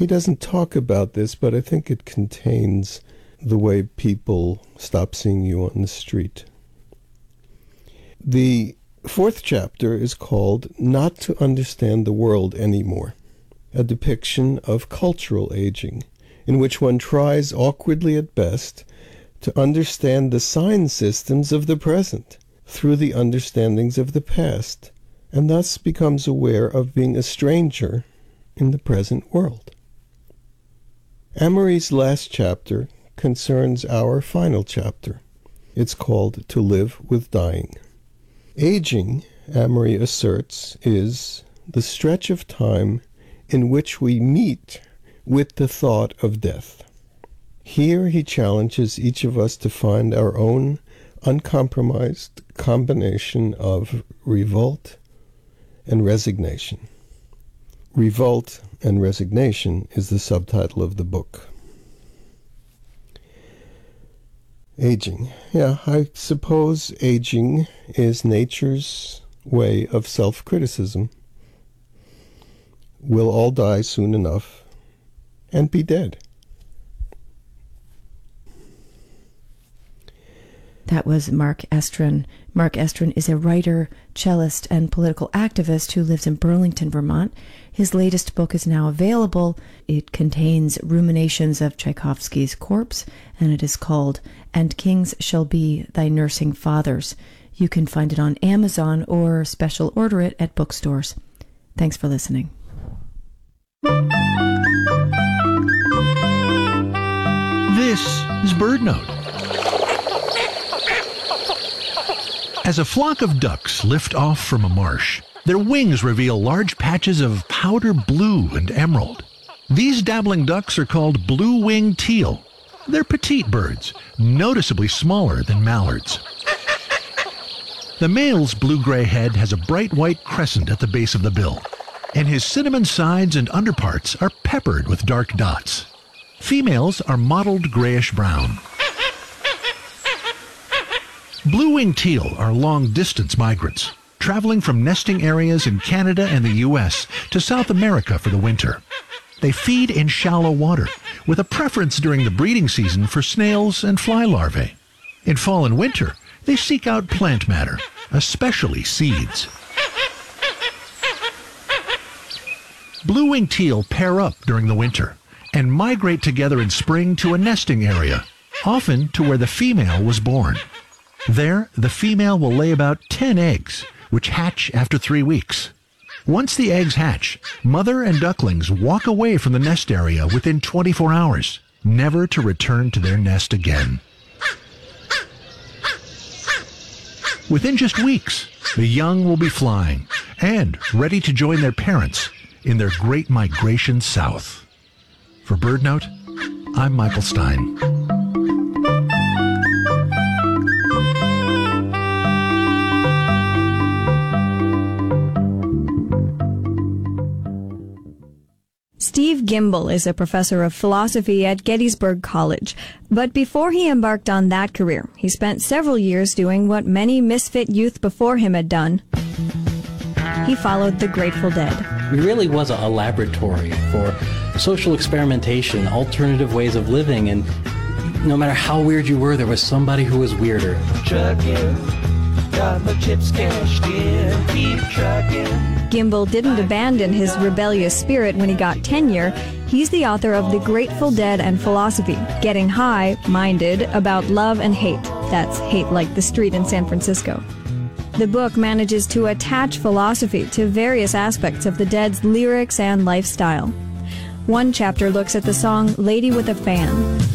He doesn't talk about this, but I think it contains the way people stop seeing you on the street. The fourth chapter is called Not to Understand the World Anymore, a depiction of cultural aging, in which one tries awkwardly at best to understand the sign systems of the present through the understandings of the past, and thus becomes aware of being a stranger in the present world. Amory's last chapter concerns our final chapter. It's called To Live with Dying. Aging, Amory asserts, is the stretch of time in which we meet with the thought of death. Here he challenges each of us to find our own uncompromised combination of revolt and resignation. Revolt and Resignation is the subtitle of the book. Aging. Yeah, I suppose aging is nature's way of self-criticism. We'll all die soon enough and be dead. That was Mark Estrin. Mark Estrin is a writer, cellist, and political activist who lives in Burlington, Vermont. His latest book is now available. It contains ruminations of Tchaikovsky's corpse, and it is called And Kings Shall Be Thy Nursing Fathers. You can find it on Amazon or special order it at bookstores. Thanks for listening. This is BirdNote. As a flock of ducks lift off from a marsh, their wings reveal large patches of powder blue and emerald. These dabbling ducks are called blue-winged teal. They're petite birds, noticeably smaller than mallards. The male's blue-gray head has a bright white crescent at the base of the bill, and his cinnamon sides and underparts are peppered with dark dots. Females are mottled grayish-brown. Blue-winged teal are long-distance migrants, traveling from nesting areas in Canada and the U.S. to South America for the winter. They feed in shallow water, with a preference during the breeding season for snails and fly larvae. In fall and winter, they seek out plant matter, especially seeds. Blue-winged teal pair up during the winter and migrate together in spring to a nesting area, often to where the female was born. There, the female will lay about 10 eggs, which hatch after 3 weeks. Once the eggs hatch, mother and ducklings walk away from the nest area within 24 hours, never to return to their nest again. Within just weeks, the young will be flying and ready to join their parents in their great migration south. For BirdNote, I'm Michael Stein. Steve Gimbel is a professor of philosophy at Gettysburg College. But before he embarked on that career, he spent several years doing what many misfit youth before him had done. He followed the Grateful Dead. It really was a laboratory for social experimentation, alternative ways of living, and no matter how weird you were, there was somebody who was weirder. Trucking, got my chips cashed in, keep trucking. Gimbel didn't abandon his rebellious spirit when he got tenure. He's the author of The Grateful Dead and Philosophy, Getting High-Minded About Love and Hate. That's hate like the street in San Francisco. The book manages to attach philosophy to various aspects of the Dead's lyrics and lifestyle. One chapter looks at the song Lady with a Fan.